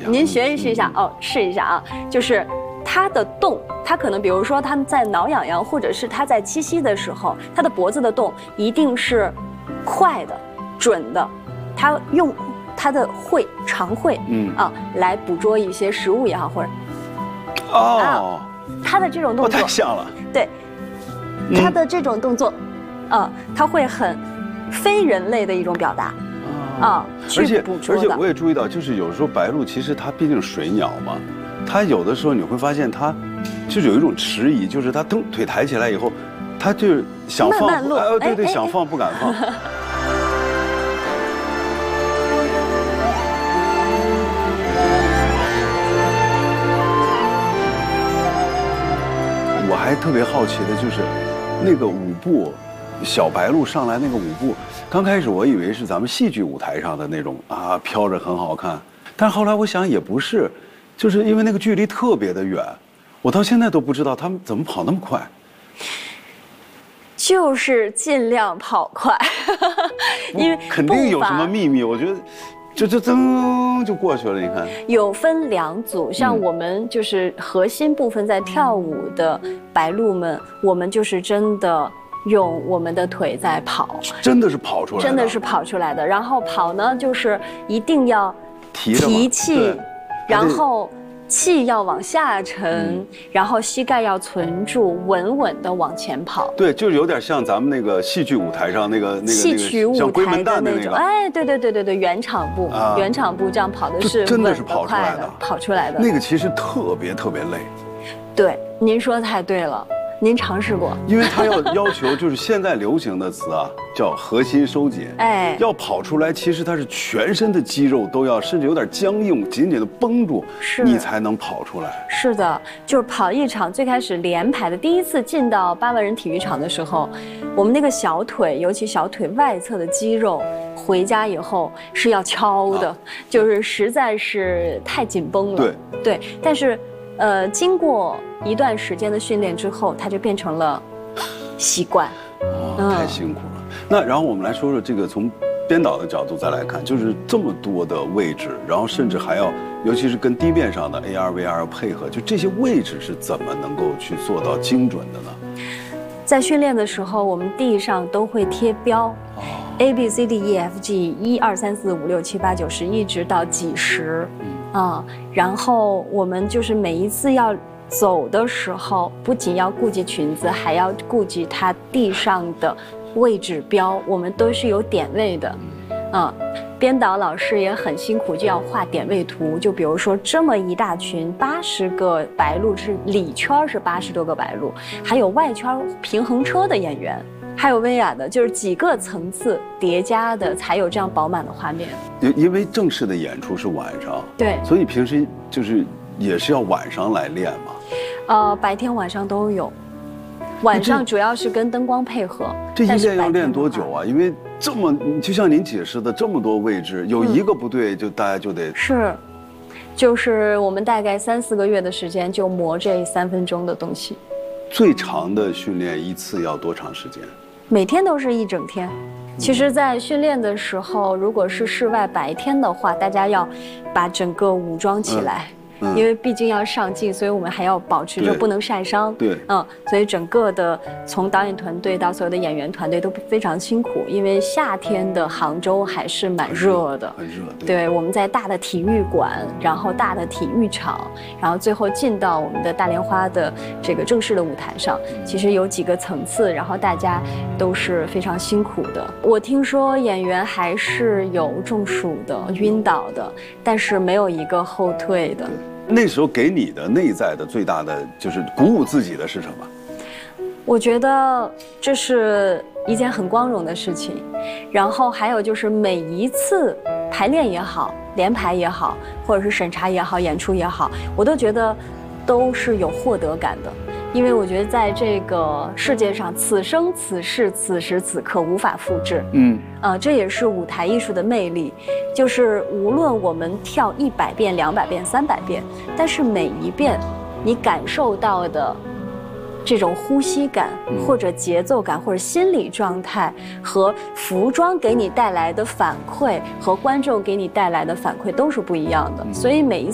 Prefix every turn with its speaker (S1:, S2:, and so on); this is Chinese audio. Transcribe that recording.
S1: 您学习一下哦，试一下啊，就是它的动，它可能比如说它在挠痒痒，或者是它在栖息的时候，它的脖子的动一定是快的、准的，它用它的长喙，来捕捉一些食物也好，或者它的这种动作
S2: 太像了，
S1: 对，它的这种动作，它会很非人类的一种表达。去捕捉的。
S2: 而且我也注意到，就是有时候白鹭其实它毕竟是水鸟嘛，它有的时候你会发现它就是有一种迟疑，就是它蹬腿抬起来以后，它就是想放，
S1: 慢落，
S2: 对，想放不敢放。我还特别好奇的就是那个舞步。小白鹭上来那个舞步，刚开始我以为是咱们戏剧舞台上的那种飘着很好看，但后来我想也不是，就是因为那个距离特别的远，我到现在都不知道他们怎么跑那么快。
S1: 就是尽量跑快，因为
S2: 肯定有什么秘密，我觉得。就噌就过去了，你看。
S1: 有分2组，像我们就是核心部分在跳舞的白鹭们，我们就是真的。用我们的腿在跑，
S2: 真的是跑出来的，
S1: 真的是跑出来的。然后跑呢，就是一定要提气，然后气要往下沉，然后膝盖要存住，稳稳的往前跑。
S2: 对，就有点像咱们那个戏剧舞台上那个
S1: 戏曲舞台的那种。哎，对，原场部，原场部这样跑的是
S2: 真的是跑出来的，
S1: 跑出来的。
S2: 那个其实特别累。
S1: 对，您说的太对了。您尝试过？
S2: 因为它要求就是现在流行的词叫核心收紧，要跑出来，其实它是全身的肌肉都要，甚至有点僵硬，紧紧的绷住，你才能跑出来。
S1: 是的，就是跑一场，最开始连排的，第一次进到8万人体育场的时候，我们那个小腿，尤其小腿外侧的肌肉，回家以后是要敲的，就是实在是太紧绷了。对，但是。经过一段时间的训练之后，它就变成了习惯。
S2: 太辛苦了。那然后我们来说说这个从编导的角度再来看，就是这么多的位置，然后甚至还要，尤其是跟地面上的 AR、VR 配合，就这些位置是怎么能够去做到精准的呢？
S1: 在训练的时候，我们地上都会贴标。ABCDEFG 1、2、3、4、5、6、7、8、9、10，一直到几十。然后我们就是每一次要走的时候，不仅要顾及裙子，还要顾及它地上的位置标，我们都是有点位的。编导老师也很辛苦，就要画点位图。就比如说这么一大群80个白鹭，是里圈是80多个白鹭，还有外圈平衡车的演员。还有薇娅的，就是几个层次叠加的，才有这样饱满的画面。
S2: 因为正式的演出是晚上，
S1: 对，
S2: 所以平时就是也是要晚上来练嘛。
S1: 白天晚上都有，晚上主要是跟灯光配合。
S2: 这一练要练多久啊？因为这么，就像您解释的这么多位置，有一个不对，就大家就得
S1: 就是我们大概3、4个月的时间就磨这3分钟的东西。
S2: 最长的训练一次要多长时间？
S1: 每天都是一整天。其实，在训练的时候，如果是室外白天的话，大家要把整个武装起来。因为毕竟要上镜，所以我们还要保持着不能晒伤。
S2: 对，
S1: 所以整个的从导演团队到所有的演员团队都非常辛苦，因为夏天的杭州还是蛮热的，
S2: 很热。
S1: 对，我们在大的体育馆，然后大的体育场，然后最后进到我们的大莲花的这个正式的舞台上，其实有几个层次，然后大家都是非常辛苦的。我听说演员还是有中暑的、晕倒的，但是没有一个后退的。
S2: 那时候给你的内在的最大的就是鼓舞自己的是什么？
S1: 我觉得这是一件很光荣的事情，然后还有就是每一次排练也好，连排也好，或者是审查也好，演出也好，我都觉得都是有获得感的。因为我觉得在这个世界上，此生此世此时此刻无法复制。这也是舞台艺术的魅力，就是无论我们跳100遍、200遍、300遍，但是每一遍你感受到的这种呼吸感，或者节奏感，或者心理状态，和服装给你带来的反馈，和观众给你带来的反馈都是不一样的。所以每一次